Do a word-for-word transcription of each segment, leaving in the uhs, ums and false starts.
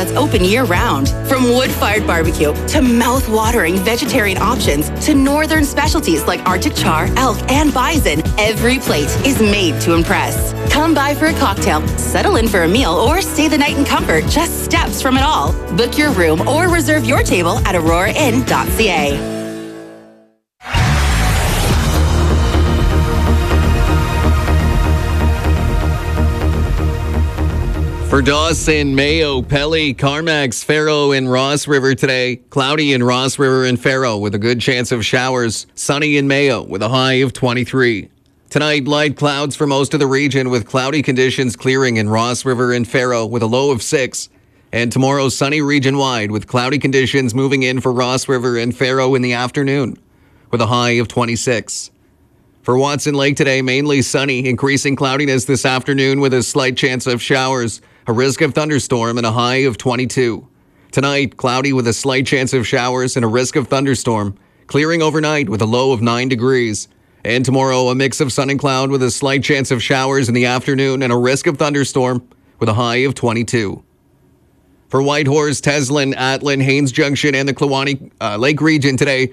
that's open year-round. From wood-fired barbecue to mouth-watering vegetarian options to northern specialties like Arctic char, elk, and bison, every plate is made to impress. Come by for a cocktail, settle in for a meal, or stay the night in comfort just steps from it all. Book your room or reserve your table at aurora inn dot c a. For Dawson, Mayo, Pelly, Carmacks, Faro, and Ross River today. Cloudy in Ross River and Faro with a good chance of showers. Sunny in Mayo with a high of twenty-three. Tonight, light clouds for most of the region with cloudy conditions clearing in Ross River and Faro with a low of six. And tomorrow, sunny region-wide with cloudy conditions moving in for Ross River and Faro in the afternoon with a high of twenty-six. For Watson Lake today, mainly sunny, increasing cloudiness this afternoon with a slight chance of showers. A risk of thunderstorm and a high of twenty-two. Tonight, cloudy with a slight chance of showers and a risk of thunderstorm. Clearing overnight with a low of nine degrees. And tomorrow, a mix of sun and cloud with a slight chance of showers in the afternoon and a risk of thunderstorm with a high of twenty-two. For Whitehorse, Teslin, Atlin, Haines Junction, and the Kluane uh, Lake region today,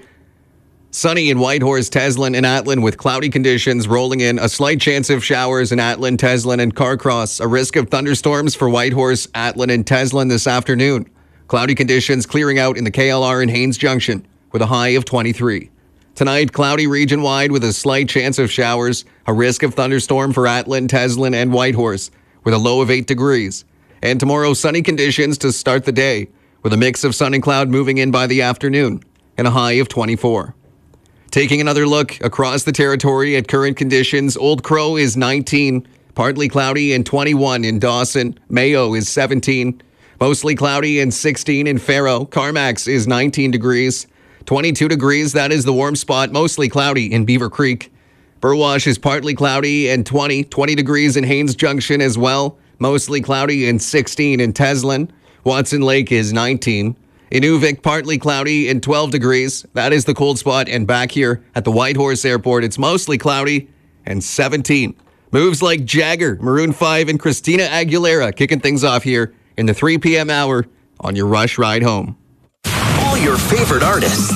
sunny in Whitehorse, Teslin, and Atlin with cloudy conditions rolling in. A slight chance of showers in Atlin, Teslin, and Carcross. A risk of thunderstorms for Whitehorse, Atlin, and Teslin this afternoon. Cloudy conditions clearing out in the K L R and Haines Junction with a high of twenty-three. Tonight, cloudy region-wide with a slight chance of showers. A risk of thunderstorm for Atlin, Teslin, and Whitehorse with a low of eight degrees. And tomorrow, sunny conditions to start the day with a mix of sun and cloud moving in by the afternoon and a high of twenty-four. Taking another look across the territory at current conditions, Old Crow is nineteen, partly cloudy, and twenty-one in Dawson. Mayo is seventeen, mostly cloudy, and sixteen in Faro. Carmacks is nineteen degrees, twenty-two degrees. That is the warm spot, mostly cloudy in Beaver Creek. Burwash is partly cloudy and twenty, twenty degrees in Haines Junction as well, mostly cloudy, and sixteen in Teslin. Watson Lake is nineteen. Inuvik, partly cloudy and twelve degrees. That is the cold spot. And back here at the Whitehorse Airport, it's mostly cloudy and seventeen. Moves like Jagger, Maroon five, and Christina Aguilera kicking things off here in the three p.m. hour on your Rush Ride Home. All your favorite artists.